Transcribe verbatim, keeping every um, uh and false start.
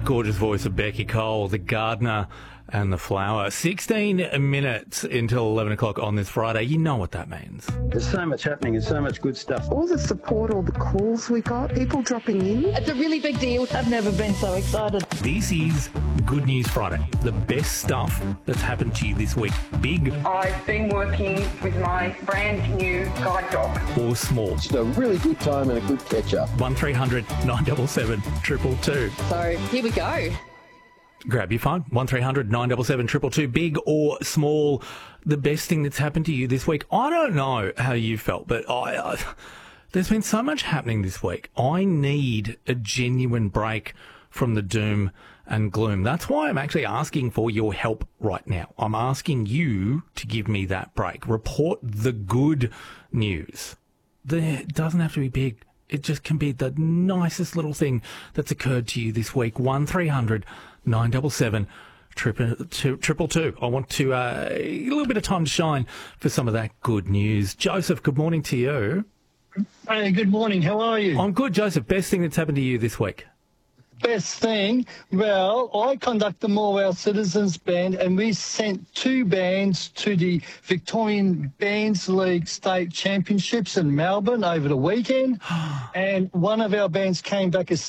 gorgeous voice of Becky Cole, the gardener and the flower. sixteen minutes until eleven o'clock on this Friday. You know what that means. There's so much happening and so much good stuff. All the support, all the calls we got, people dropping in. It's a really big deal. I've never been so excited. This is Good News Friday, the best stuff that's happened to you this week. Big I've been working with my brand new guide dog. or small. It's a really good time and a good catch-up. one three hundred nine seven seven, two two two. So here we go. Grab your phone, one three hundred nine seven seven, two two two. Big or small, the best thing that's happened to you this week. I don't know how you felt, but I, I there's been so much happening this week. I need a genuine break from the doom and gloom. That's why I'm actually asking for your help right now. I'm asking you to give me that break. Report the good news. The, it doesn't have to be big. It just can be the nicest little thing that's occurred to you this week. one three hundred nine seven seven, two two two. I want to uh, a little bit of time to shine for some of that good news. Joseph, good morning to you. Hey, good morning. How are you? I'm good, Joseph. Best thing that's happened to you this week? Best thing, well, I conduct the Morwell Citizens Band, and we sent two bands to the Victorian Bands League State Championships in Melbourne over the weekend. And one of our bands came back as